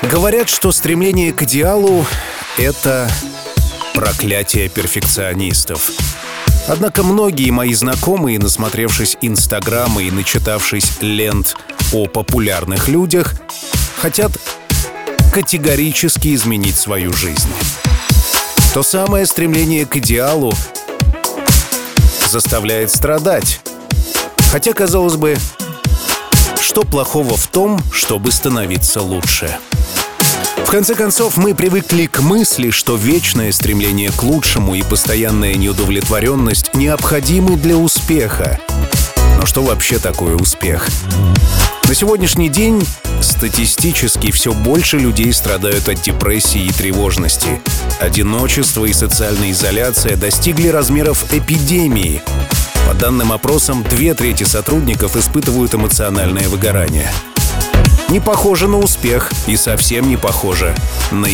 Говорят, что стремление к идеалу — это проклятие перфекционистов. Однако многие мои знакомые, насмотревшись Инстаграма и начитавшись лент о популярных людях, хотят категорически изменить свою жизнь. То самое стремление к идеалу заставляет страдать. Хотя, казалось бы, что плохого в том, чтобы становиться лучше? В конце концов, мы привыкли к мысли, что вечное стремление к лучшему и постоянная неудовлетворенность необходимы для успеха. Но что вообще такое успех? На сегодняшний день статистически все больше людей страдают от депрессии и тревожности. Одиночество и социальная изоляция достигли размеров эпидемии. По данным опросам, 2/3 сотрудников испытывают эмоциональное выгорание. Не похоже на успех и совсем не похоже на